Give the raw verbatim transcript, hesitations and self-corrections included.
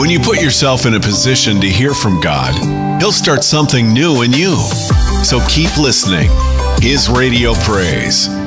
When you put yourself in a position to hear from God, He'll start something new in you. So keep listening. His Radio Praise.